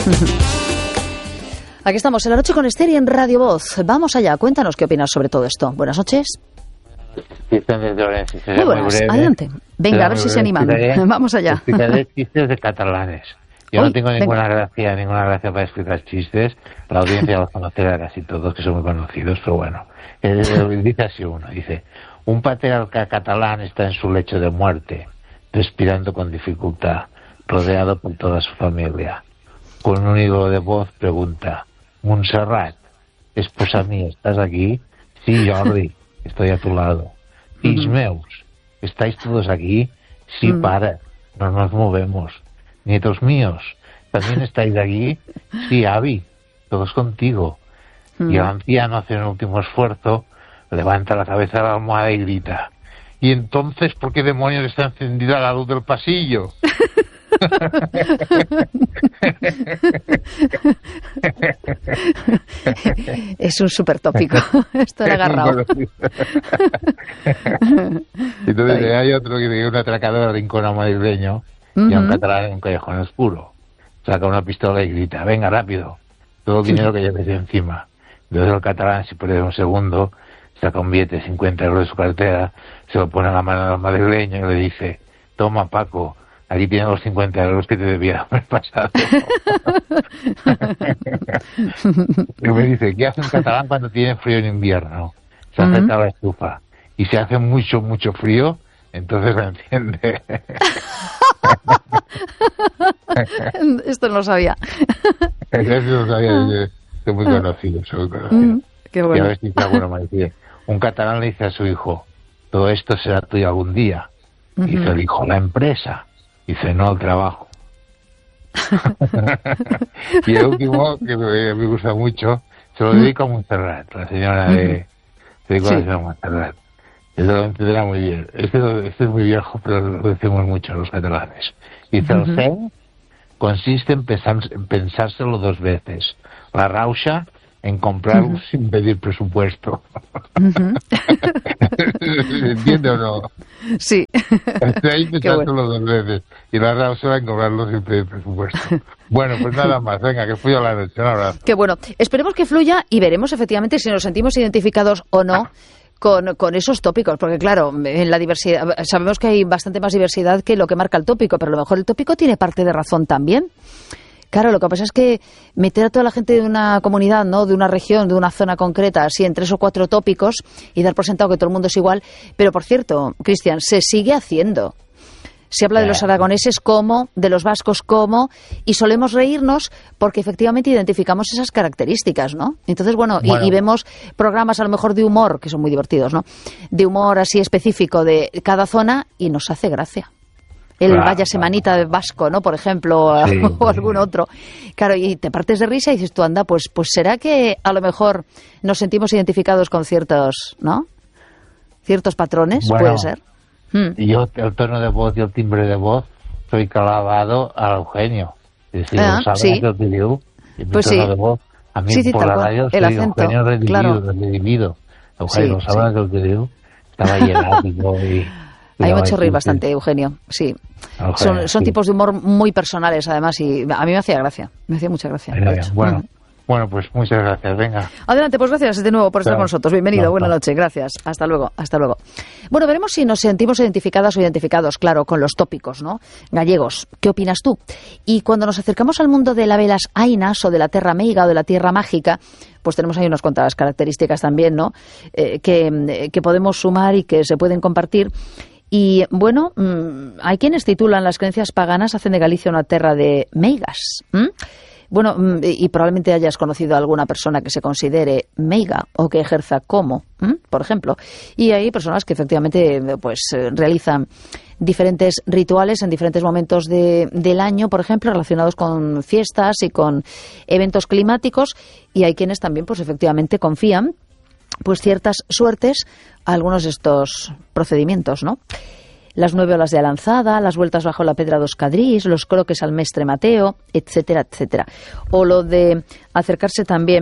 Aquí estamos en La Noche con Esther y en Radio Voz. Vamos allá, cuéntanos qué opinas sobre todo esto. Buenas noches. Muy buenas, adelante. Venga, a ver si se animan. Vamos allá. Explicaré chistes de catalanes. Yo no tengo ninguna gracia para explicar chistes. La audiencia los conocerá casi todos, que son muy conocidos, pero bueno. Dice así uno, dice: un patriarca catalán está en su lecho de muerte, respirando con dificultad, rodeado por toda su familia. Con un hilo de voz pregunta: Montserrat, esposa mía, ¿estás aquí? Sí, Jordi, estoy a tu lado. Fills meus, ¿estáis todos aquí? Sí, para, no nos movemos. Nietos míos, ¿también estáis aquí? Sí, Avi, todos contigo. Y el anciano hace un último esfuerzo, levanta la cabeza de la almohada y grita: ¿y entonces por qué demonios está encendida la luz del pasillo? Es un súper tópico. Esto era agarrado. Entonces hay otro que tiene un atracador al rincón madrileño y a un catalán en un callejón oscuro. Saca una pistola y grita: venga, rápido, todo el dinero que lleves encima. Entonces el catalán, si pierde un segundo, saca un billete de 50 euros de su cartera, se lo pone a la mano al madrileño y le dice: toma, Paco, aquí tienes los 50 euros que te debía haber pasado. Y me dice: ¿qué hace un catalán cuando tiene frío en invierno? Se acerca a la estufa. Y si hace mucho, mucho frío, entonces la enciende. Esto no lo sabía. Esto no lo sabía. Es muy conocido, soy conocido. Qué bueno. Y a ver si está bueno, me dice: un catalán le dice a su hijo: todo esto será tuyo algún día. Dice el hijo: la empresa. Dice: no, el trabajo. Y el último, que me gusta mucho, se lo dedico a Montserrat, la señora de... Se dedico a la señora Montserrat. Eso lo entenderá muy bien. Este es muy viejo, pero lo decimos mucho los catalanes. Dice: el zen consiste en pensárselo dos veces. La rauxa en comprarlo sin pedir presupuesto. ¿Entiende o no? Sí. Estoy pensándolo dos veces. Y la rauxa en comprarlo sin pedir presupuesto. Bueno, pues nada más. Venga, que fluya la noche. Un abrazo. Qué bueno. Esperemos que fluya y veremos efectivamente si nos sentimos identificados o no con esos tópicos, porque claro, en la diversidad, sabemos que hay bastante más diversidad que lo que marca el tópico, pero a lo mejor el tópico tiene parte de razón también. Claro, lo que pasa es que meter a toda la gente de una comunidad, ¿no?, de una región, de una zona concreta, así en 3 o 4 tópicos y dar por sentado que todo el mundo es igual. Pero, por cierto, Cristian, se sigue haciendo. Se habla de los aragoneses como, de los vascos como, y solemos reírnos porque efectivamente identificamos esas características, ¿no? Entonces, bueno. Y vemos programas a lo mejor de humor, que son muy divertidos, ¿no?, de humor así específico de cada zona y nos hace gracia. Vaya semanita de vasco, ¿no?, por ejemplo, sí, o algún otro. Claro, y te partes de risa y dices tú: anda, pues será que a lo mejor nos sentimos identificados con ciertos, ¿no?, ciertos patrones, puede ser. Yo, el tono de voz y el timbre de voz, soy clavado a Eugenio. Es decir, sí. Pues sí. De voz, a mí por la radio soy Eugenio redimido. Eugenio, los sábados del Deliu estaba llenado y... A mí me ha hecho reír bastante, Eugenio, sí. Son tipos de humor muy personales, además, y a mí me hacía gracia, me hacía mucha gracia. Bueno, pues muchas gracias, venga. Adelante, pues gracias de nuevo por estar con nosotros. Bienvenido, buenas noches, gracias. Hasta luego, hasta luego. Bueno, veremos si nos sentimos identificadas o identificados, claro, con los tópicos, ¿no?, gallegos. ¿Qué opinas tú? Y cuando nos acercamos al mundo de las velas ainas o de la terra meiga o de la tierra mágica, pues tenemos ahí unas cuantas características también, ¿no?, que podemos sumar y que se pueden compartir. Y, bueno, hay quienes titulan: las creencias paganas hacen de Galicia una terra de meigas. Bueno, y probablemente hayas conocido a alguna persona que se considere meiga o que ejerza como, por ejemplo. Y hay personas que efectivamente pues realizan diferentes rituales en diferentes momentos del año, por ejemplo, relacionados con fiestas y con eventos climáticos. Y hay quienes también, pues efectivamente, confían pues ciertas suertes a algunos de estos procedimientos, ¿no? Las 9 olas de Alanzada, las vueltas bajo la pedra dos Cadrís, los croques al mestre Mateo, etcétera, etcétera. O lo de acercarse también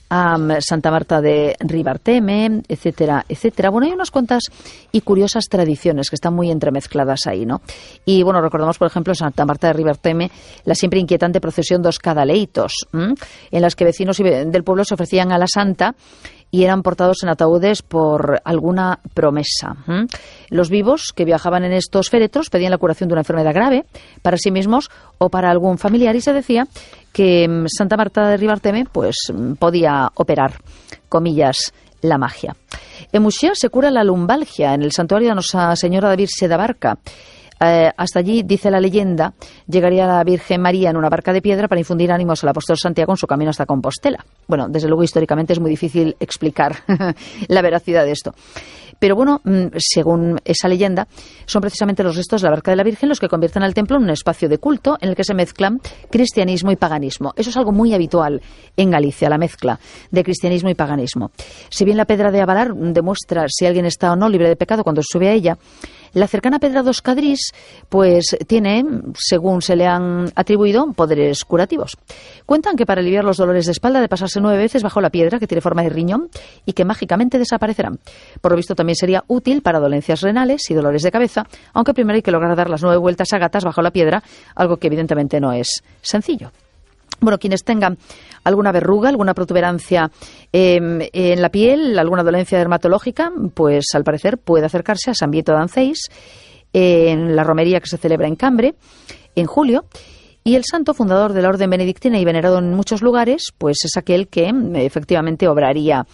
a Santa Marta de Ribarteme, etcétera, etcétera. Bueno, hay unas cuantas y curiosas tradiciones que están muy entremezcladas ahí, ¿no? Y bueno, recordamos, por ejemplo, en Santa Marta de Ribarteme, la siempre inquietante procesión dos cadaleitos, en las que vecinos del pueblo se ofrecían a la santa y eran portados en ataúdes por alguna promesa. Los vivos que viajaban en estos féretros pedían la curación de una enfermedad grave para sí mismos o para algún familiar, y se decía que Santa Marta de Ribarteme pues podía operar, comillas, la magia. En Muxía se cura la lumbalgia en el santuario de Nuestra Señora de Virxe da Barca. Hasta allí, dice la leyenda, llegaría la Virgen María en una barca de piedra para infundir ánimos al apóstol Santiago en su camino hasta Compostela. Bueno, desde luego históricamente es muy difícil explicar la veracidad de esto. Pero bueno, según esa leyenda, son precisamente los restos de la barca de la Virgen los que convierten al templo en un espacio de culto en el que se mezclan cristianismo y paganismo. Eso es algo muy habitual en Galicia, la mezcla de cristianismo y paganismo. Si bien la Pedra de Avalar demuestra si alguien está o no libre de pecado cuando sube a ella, la cercana Pedra dos Cadrís pues tiene, según se le han atribuido, poderes curativos. Cuentan que para aliviar los dolores de espalda de pasarse 9 veces bajo la piedra, que tiene forma de riñón, y que mágicamente desaparecerán. Por lo visto también sería útil para dolencias renales y dolores de cabeza, aunque primero hay que lograr dar las 9 vueltas a gatas bajo la piedra, algo que evidentemente no es sencillo. Bueno, quienes tengan alguna verruga, alguna protuberancia en la piel, alguna dolencia dermatológica, pues al parecer puede acercarse a San Vieto de Anceis, en la romería que se celebra en Cambre, en julio. Y el santo, fundador de la orden benedictina y venerado en muchos lugares, pues es aquel que efectivamente obraría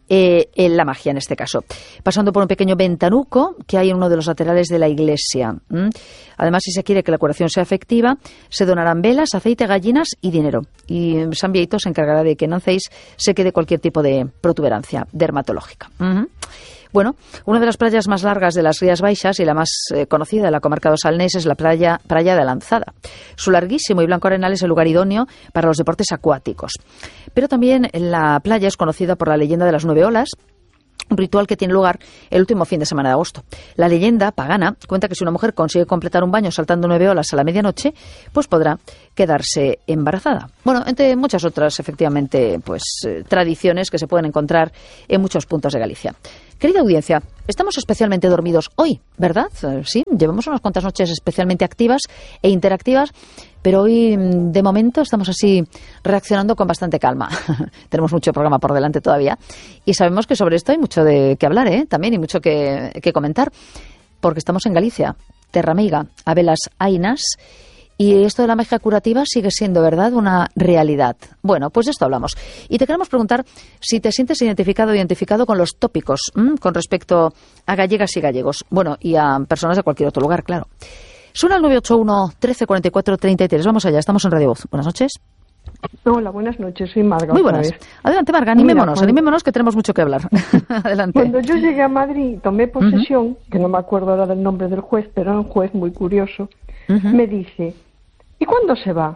en la magia en este caso, pasando por un pequeño ventanuco que hay en uno de los laterales de la iglesia. Además, si se quiere que la curación sea efectiva, se donarán velas, aceite, gallinas y dinero. Y San Vieito se encargará de que en Anceis se quede cualquier tipo de protuberancia dermatológica. Bueno, una de las playas más largas de las Rías Baixas y la más conocida de la comarca do Salnés es la playa de Lanzada. Su larguísimo y blanco arenal es el lugar idóneo para los deportes acuáticos. Pero también la playa es conocida por la leyenda de las 9 olas, un ritual que tiene lugar el último fin de semana de agosto. La leyenda pagana cuenta que si una mujer consigue completar un baño saltando 9 olas a la medianoche, pues podrá quedarse embarazada. Bueno, entre muchas otras, efectivamente, pues tradiciones que se pueden encontrar en muchos puntos de Galicia. Querida audiencia, estamos especialmente dormidos hoy, ¿verdad? Sí, llevamos unas cuantas noches especialmente activas e interactivas, pero hoy, de momento, estamos así reaccionando con bastante calma. Tenemos mucho programa por delante todavía y sabemos que sobre esto hay mucho de qué hablar, también, y mucho que comentar, porque estamos en Galicia, terra meiga, a velas ainas, y esto de la magia curativa sigue siendo, ¿verdad?, una realidad. Bueno, pues de esto hablamos. Y te queremos preguntar si te sientes identificado con los tópicos con respecto a gallegas y gallegos. Bueno, y a personas de cualquier otro lugar, claro. Suena el 981 13 44 33. Vamos allá, estamos en Radio Voz. Buenas noches. Hola, buenas noches, soy Marga. Muy buenas. Adelante, Marga, animémonos que tenemos mucho que hablar. Adelante. Cuando yo llegué a Madrid y tomé posesión, que no me acuerdo ahora del nombre del juez, pero era un juez muy curioso, me dice, ¿y cuándo se va?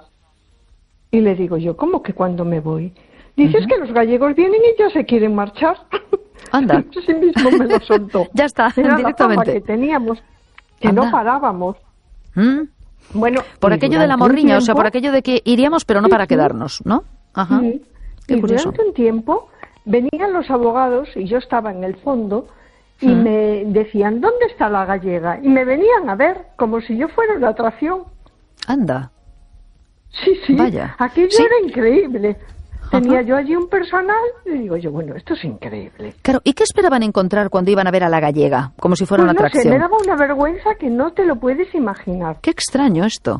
Y le digo yo, ¿cómo que cuándo me voy? Dice, es que los gallegos vienen y ya se quieren marchar. Anda. Así mismo me lo soltó. Ya está, era directamente. La fama que teníamos, que Anda. no parábamos. Bueno, por aquello de la morriña, o sea, por aquello de que iríamos pero no para quedarnos, ¿no? Ajá. Y durante un tiempo venían los abogados y yo estaba en el fondo y me decían, ¿dónde está la gallega? Y me venían a ver como si yo fuera una atracción. Anda. Sí, vaya. Aquello era increíble. Tenía yo allí un personal y digo yo, bueno, esto es increíble. Claro, ¿y qué esperaban encontrar cuando iban a ver a la gallega? Como si fuera una atracción. Sé, me daba una vergüenza que no te lo puedes imaginar. Qué extraño esto.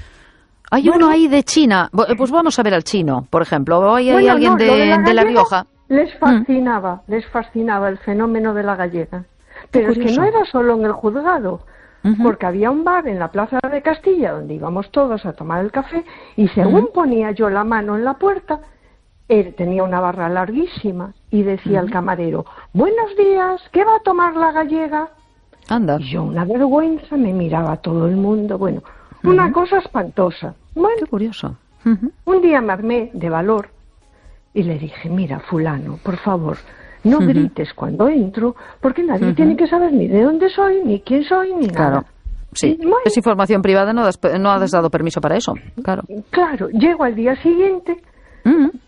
Hay uno ahí de China, pues vamos a ver al chino, por ejemplo, o hay alguien de La Rioja. Les fascinaba el fenómeno de la gallega. Pero es que no era solo en el juzgado, porque había un bar en la Plaza de Castilla donde íbamos todos a tomar el café y según ponía yo la mano en la puerta, él tenía una barra larguísima y decía al camarero, buenos días, ¿qué va a tomar la gallega? Anda. Y yo, una vergüenza, me miraba todo el mundo, bueno, una cosa espantosa. Bueno, qué curioso. Un día me armé de valor y le dije, mira, fulano, por favor, no grites cuando entro, porque nadie tiene que saber ni de dónde soy, ni quién soy, ni nada. Claro. Sí, bueno, es información privada, no has dado permiso para eso, claro. Claro, llego al día siguiente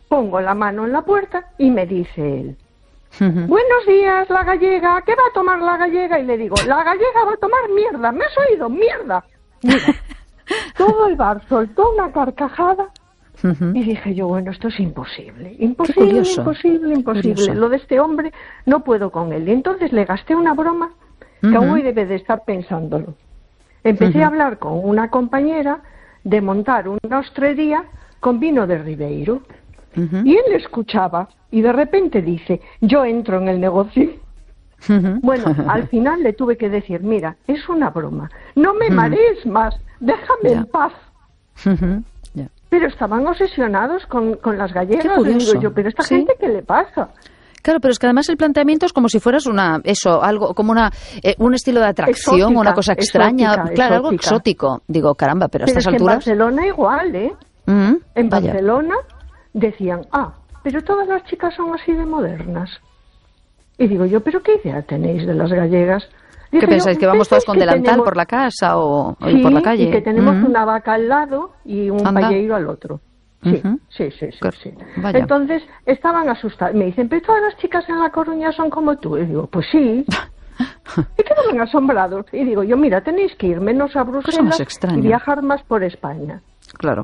pongo la mano en la puerta y me dice él: buenos días, la gallega, ¿qué va a tomar la gallega? Y le digo: la gallega va a tomar mierda, ¿me has oído? ¡Mierda! Mira, todo el bar soltó una carcajada y dije yo, bueno, esto es imposible, imposible. Curioso. Lo de este hombre, no puedo con él. Y entonces le gasté una broma que aún hoy debe de estar pensándolo. Empecé a hablar con una compañera de montar una hostrería con vino de Ribeiro. Y él escuchaba y de repente dice: yo entro en el negocio. Bueno, al final le tuve que decir: mira, es una broma, no me marees más, déjame en paz. Pero estaban obsesionados con las gallegas. Y digo yo, pero esta gente, ¿qué le pasa? Claro, pero es que además el planteamiento es como si fueras algo como un estilo de atracción, exótica, una cosa extraña, exótica. Algo exótico. Digo, caramba, pero a estas alturas. En Barcelona igual, ¿eh? En Barcelona decían: pero todas las chicas son así de modernas. Y digo yo, ¿pero qué idea tenéis de las gallegas? ¿Qué pensáis, que vamos todas con delantal por la casa o por la calle? Y que tenemos una vaca al lado y un palleiro al otro. Sí. Vaya. Entonces estaban asustados. Me dicen: pero todas las chicas en La Coruña son como tú. Y digo, pues sí. Y quedaban asombrados. Y digo yo, mira, tenéis que ir menos a Bruselas y viajar más por España. Claro.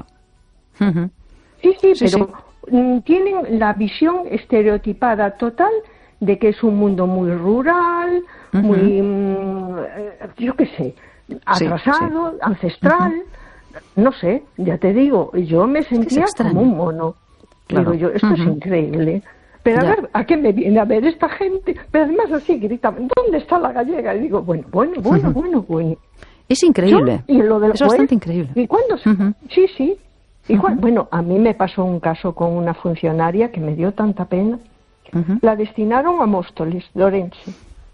Sí, pero tienen la visión estereotipada total de que es un mundo muy rural, muy, yo qué sé, atrasado, ancestral. No sé, ya te digo, yo me sentía como un mono. Claro. Digo yo, esto es increíble. Pero a ver, ¿a qué me viene a ver esta gente? Pero además así gritaban: ¿dónde está la gallega? Y digo, bueno. Es increíble. Y lo del es bastante increíble. ¿Y cuándo? Sí. Y bueno, a mí me pasó un caso con una funcionaria que me dio tanta pena. La destinaron a Móstoles, de Orense.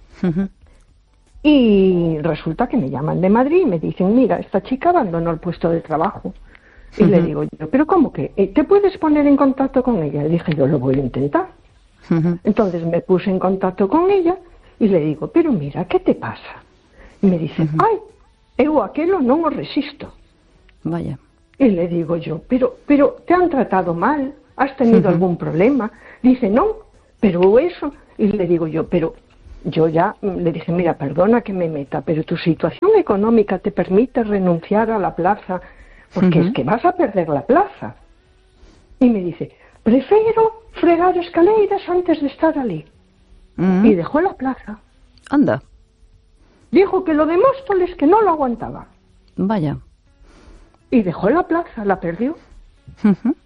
Y resulta que me llaman de Madrid y me dicen: mira, esta chica abandonó el puesto de trabajo. Y le digo yo: ¿pero cómo que? ¿Te puedes poner en contacto con ella? Y dije yo: lo voy a intentar. Entonces me puse en contacto con ella y le digo: pero mira, ¿qué te pasa? Y me dice: ay, eu aquelo non o resisto. Vaya. Y le digo yo: pero ¿te han tratado mal? ¿Has tenido algún problema? Dice: no, pero eso. Y le digo yo: pero yo ya le dije: mira, perdona que me meta, pero tu situación económica te permite renunciar a la plaza, porque es que vas a perder la plaza. Y me dice: prefiero fregar escaleras antes de estar allí. Y dejó la plaza. Anda. Dijo que lo de Móstoles, que no lo aguantaba. Vaya. Y dejó la plaza, la perdió.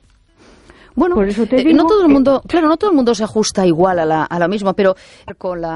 Bueno, por eso te digo no todo el mundo se ajusta igual a lo mismo, pero con la